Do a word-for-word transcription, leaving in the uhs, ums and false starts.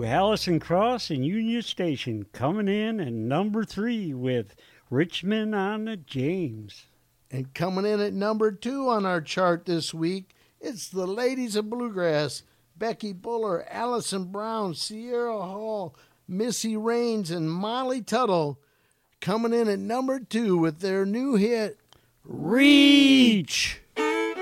Allison Cross and Union Station coming in at number three with Richmond on the James. And coming in at number two on our chart this week, it's the Ladies of Bluegrass, Becky Buller, Allison Brown, Sierra Hall, Missy Raines, and Molly Tuttle coming in at number two with their new hit, Reach!